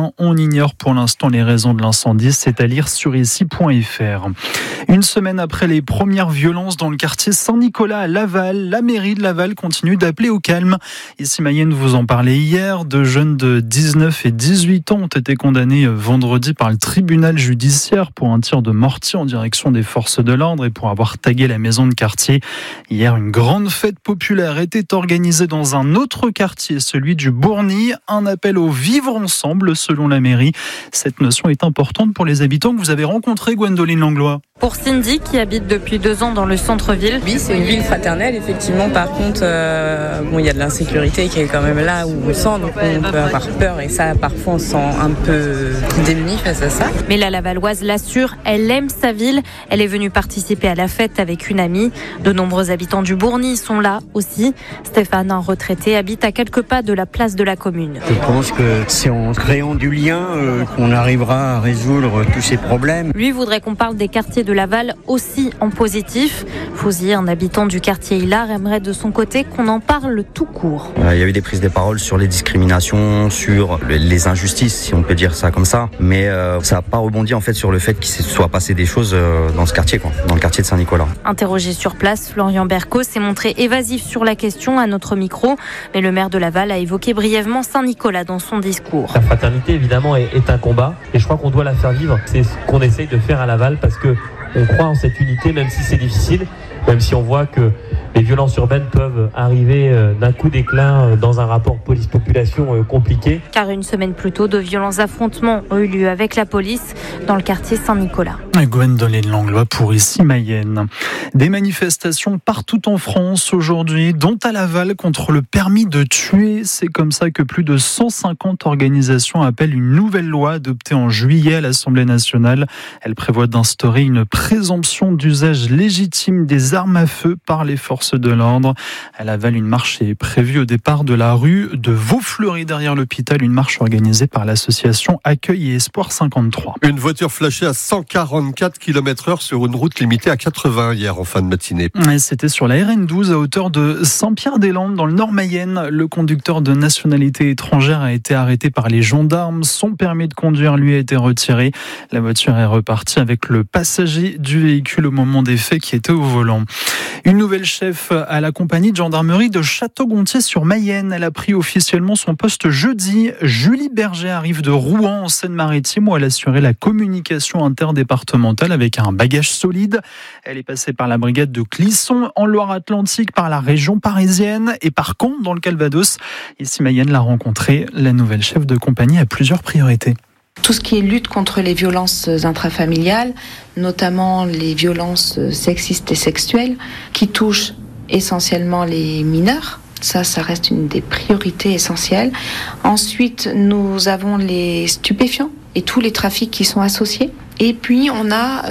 terrain. On ignore pour l'instant les raisons de l'incendie. C'est à lire sur ici.fr. Une semaine après les premières violences dans le quartier Saint-Nicolas à Laval, la mairie de Laval continue d'appeler au calme. Ici Mayenne, vous en parlez hier. 2 jeunes de 19 et 18 ans ont été condamnés vendredi par le tribunal judiciaire pour un tir de mortier en direction des forces de l'ordre et pour avoir tagué la maison de quartier. Hier, une grande fête populaire était organisée dans un autre quartier, celui du Bourgny. Un appel au vivre ensemble selon la mairie. Cette notion est importante pour les habitants que vous avez rencontrés, Gwendoline Langlois. Pour Cindy, qui habite depuis 2 ans dans le centre-ville. Oui, c'est une ville fraternelle, effectivement. Par contre, il y a de l'insécurité qui est quand même là où on sent, donc on peut avoir peur. Et ça, parfois, on se sent un peu démuni face à ça. Mais la Lavalloise l'assure, elle aime sa ville. Elle est venue participer à la fête avec une amie. De nombreux habitants du Bourgny sont là aussi. Stéphane, un retraité, habite à quelques pas de la place de la commune. Je pense que c'est en créant du lien qu'on arrivera à résoudre tous ces problèmes. Lui voudrait qu'on parle des quartiers de Laval aussi en positif. Fouzi, un habitant du quartier Hilar, aimerait de son côté qu'on en parle tout court. Il y a eu des prises de parole sur les discriminations, sur les injustices, si on peut dire ça comme ça. Mais ça n'a pas rebondi en fait sur le fait qu'il se soit passé des choses dans ce quartier, dans le quartier de Saint-Nicolas. Interrogé sur place, Florian Berco s'est montré évasif sur la question à notre micro. Mais le maire de Laval a évoqué brièvement Saint-Nicolas dans son discours. La fraternité évidemment est un combat et je crois qu'on doit la faire vivre. C'est ce qu'on essaye de faire à Laval parce que on croit en cette unité, même si c'est difficile, même si on voit que les violences urbaines peuvent arriver d'un coup d'éclat dans un rapport police-population compliqué. Car une semaine plus tôt, de violents affrontements ont eu lieu avec la police dans le quartier Saint-Nicolas. Gwendoline Langlois pour ici Mayenne. Des manifestations partout en France aujourd'hui, dont à Laval contre le permis de tuer. C'est comme ça que plus de 150 organisations appellent une nouvelle loi adoptée en juillet à l'Assemblée nationale. Elle prévoit d'instaurer une présomption d'usage légitime des armes à feu par les forces de l'ordre. À Laval, une marche est prévue au départ de la rue de Vaufleury derrière l'hôpital, une marche organisée par l'association Accueil et Espoir 53. Une voiture flashée à 144 km/h sur une route limitée à 80 hier en fin de matinée. C'était sur la RN12 à hauteur de Saint-Pierre-des-Landes dans le Nord Mayenne. Le conducteur de nationalité étrangère a été arrêté par les gendarmes. Son permis de conduire lui a été retiré. La voiture est repartie avec le passager du véhicule au moment des faits qui était au volant. Une nouvelle chef à la compagnie de gendarmerie de Château-Gontier-sur-Mayenne. Elle a pris officiellement son poste jeudi. Julie Berger arrive de Rouen en Seine-Maritime où elle assurait la communication interdépartementale avec un bagage solide. Elle est passée par la brigade de Clisson en Loire-Atlantique, par la région parisienne et par Caen dans le Calvados. Ici Mayenne l'a rencontrée. La nouvelle chef de compagnie a plusieurs priorités. Tout ce qui est lutte contre les violences intrafamiliales, notamment les violences sexistes et sexuelles, qui touchent essentiellement les mineurs. Ça reste une des priorités essentielles. Ensuite, nous avons les stupéfiants et tous les trafics qui sont associés. Et puis, on a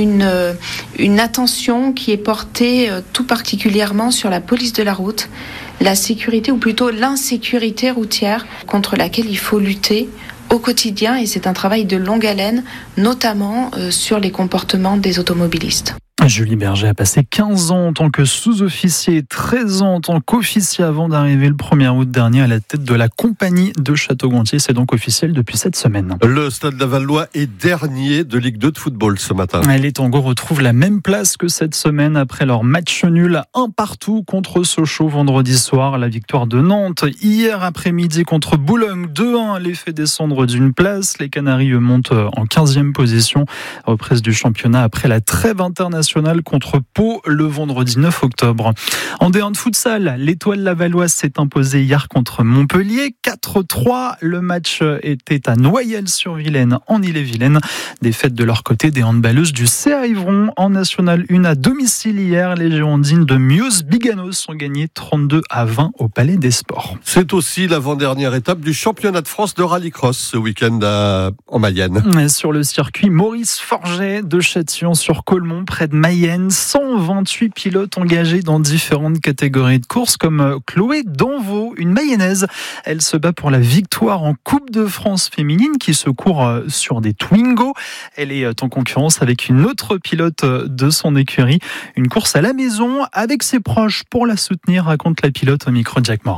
une attention qui est portée tout particulièrement sur la police de la route, la sécurité ou plutôt l'insécurité routière contre laquelle il faut lutter au quotidien, et c'est un travail de longue haleine, notamment sur les comportements des automobilistes. Julie Berger a passé 15 ans en tant que sous-officier et 13 ans en tant qu'officier avant d'arriver le 1er août dernier à la tête de la compagnie de Château-Gontier. C'est donc officiel depuis cette semaine. Le Stade Lavallois est dernier de Ligue 2 de football ce matin. Les Tangos retrouvent la même place que cette semaine après leur match nul 1-1 contre Sochaux vendredi soir. La victoire de Nantes hier après-midi contre Boulogne 2-1 les fait descendre d'une place. Les Canaries montent en 15e position. Reprise du championnat après la trêve internationale contre Pau le vendredi 9 octobre. En D1 de futsal, l'Étoile lavalloise s'est imposée hier contre Montpellier 4-3. Le match était à Noyelles-sur-Vilaine en Ille-et-Vilaine. Défaite de leur côté des handballeuses du CA Yvron en National 1 à domicile hier. Les Girondines de Mios-Biganos ont gagné 32-20 au Palais des Sports. C'est aussi l'avant-dernière étape du championnat de France de rallycross ce week-end en Mayenne. Sur le circuit Maurice Forget de Châtillon-sur-Colmont, près de Mayenne, 128 pilotes engagés dans différentes catégories de courses comme Chloé Danvaux, une Mayonnaise. Elle se bat pour la victoire en Coupe de France féminine qui se court sur des Twingo. Elle est en concurrence avec une autre pilote de son écurie. Une course à la maison avec ses proches pour la soutenir, raconte la pilote au micro de Jacques Morin.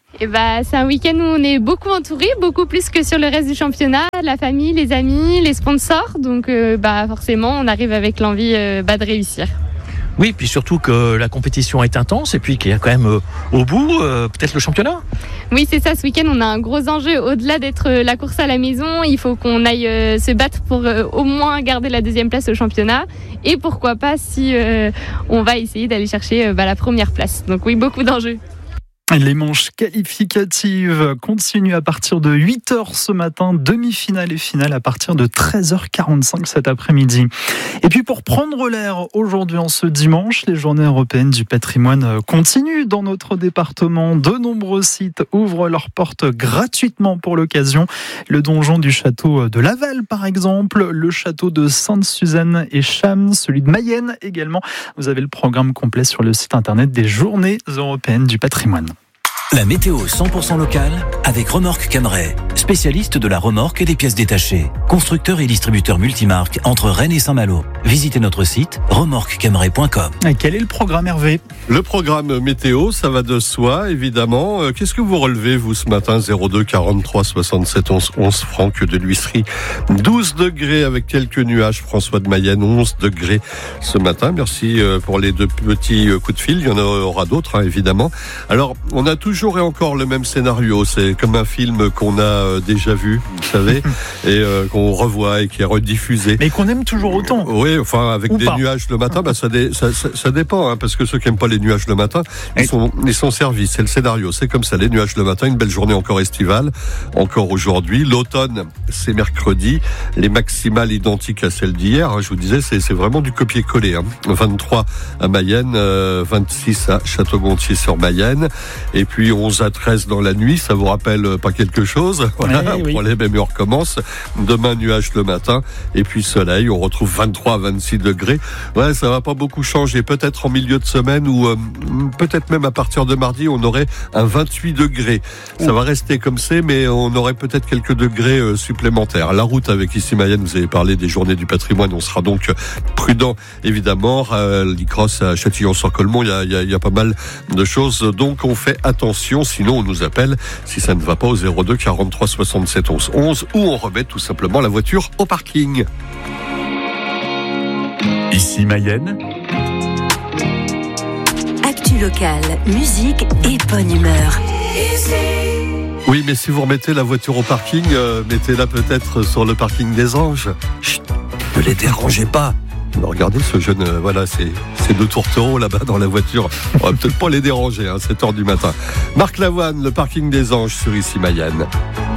C'est un week-end où on est beaucoup entouré, beaucoup plus que sur le reste du championnat, la famille, les amis, les sponsors. Donc forcément, on arrive avec l'envie de réussir. Oui, puis surtout que la compétition est intense et puis qu'il y a quand même au bout peut-être le championnat. Oui, c'est ça. Ce week-end, on a un gros enjeu. Au-delà d'être la course à la maison, il faut qu'on aille se battre pour au moins garder la 2e place au championnat. Et pourquoi pas si on va essayer d'aller chercher la première place. Donc oui, beaucoup d'enjeux. Les manches qualificatives continuent à partir de 8h ce matin, demi-finale et finale à partir de 13h45 cet après-midi. Et puis pour prendre l'air, aujourd'hui en ce dimanche, les journées européennes du patrimoine continuent dans notre département. De nombreux sites ouvrent leurs portes gratuitement pour l'occasion. Le donjon du château de Laval par exemple, le château de Sainte-Suzanne et Cham, celui de Mayenne également. Vous avez le programme complet sur le site internet des journées européennes du patrimoine. La météo 100% locale avec Remorque Camray, spécialiste de la remorque et des pièces détachées. Constructeur et distributeur multimarque entre Rennes et Saint-Malo. Visitez notre site remorquecamray.com. Et quel est le programme, Hervé ? Le programme météo, ça va de soi, évidemment. Qu'est-ce que vous relevez, vous, ce matin ? 02 43 67 11 11, Franck de l'Huisserie. 12 degrés avec quelques nuages. François de Mayenne, 11 degrés ce matin. Merci pour les 2 petits coups de fil. Il y en aura d'autres, évidemment. Alors, on a toujours et encore le même scénario. C'est comme un film qu'on a déjà vu, vous savez, et qu'on revoit et qui est rediffusé. Mais qu'on aime toujours autant. Oui, enfin, avec des nuages le matin, ça dépend, parce que ceux qui n'aiment pas les nuages le matin, ils sont servis. C'est le scénario. C'est comme ça, les nuages le matin, une belle journée encore estivale, encore aujourd'hui. L'automne, c'est mercredi. Les maximales identiques à celles d'hier. Je vous disais, c'est vraiment du copier-coller. 23 à Mayenne, 26 à Château-Gontier-sur-Mayenne. Et puis, 11 à 13 dans la nuit, ça vous rappelle pas quelque chose? Voilà, on prend les mêmes et on recommence. Demain, nuage le matin, et puis soleil, on retrouve 23 à 26 degrés. Ouais, ça va pas beaucoup changer. Peut-être en milieu de semaine ou peut-être même à partir de mardi, on aurait un 28 degrés. Ça va rester comme c'est, mais on aurait peut-être quelques degrés supplémentaires. La route avec ici Mayenne, vous avez parlé des journées du patrimoine, on sera donc prudent, évidemment. L'Icross à Châtillon-sur-Colmont, il y a pas mal de choses, donc on fait attention. Sinon, on nous appelle si ça ne va pas au 02 43 67 11 11 ou on remet tout simplement la voiture au parking. Ici Mayenne. Actu locale, musique et bonne humeur. Oui, mais si vous remettez la voiture au parking, mettez-la peut-être sur le parking des Anges. Chut, ne les dérangez pas. Regardez ce jeune, c'est 2 tourtereaux là-bas dans la voiture. On va peut-être pas les déranger, 7h du matin. Marc Lavoine, le parking des Anges sur ici Mayenne.